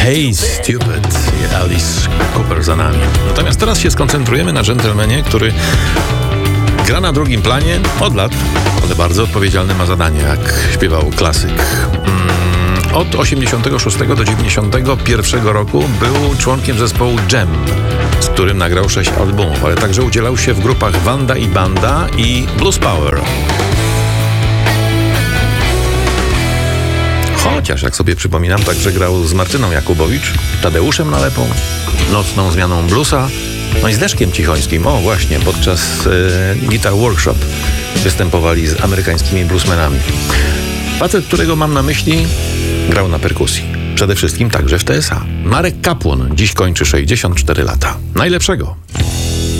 Hey Stupid i Alice Cooper za nami. Natomiast teraz się skoncentrujemy na dżentelmenie, który gra na drugim planie od lat, ale bardzo odpowiedzialny ma zadanie, jak śpiewał klasyk. Od 86 do 91 roku był członkiem zespołu Jam, z którym nagrał 6 albumów, ale także udzielał się w grupach Wanda i Banda i Blues Power. Chociaż, jak sobie przypominam, także grał z Martyną Jakubowicz, Tadeuszem Nalepą, Nocną Zmianą Bluesa, no i z Leszkiem Cichońskim. O, właśnie, podczas Guitar Workshop występowali z amerykańskimi bluesmenami. Facet, którego mam na myśli, grał na perkusji. Przede wszystkim także w TSA. Marek Kapłon dziś kończy 64 lata. Najlepszego!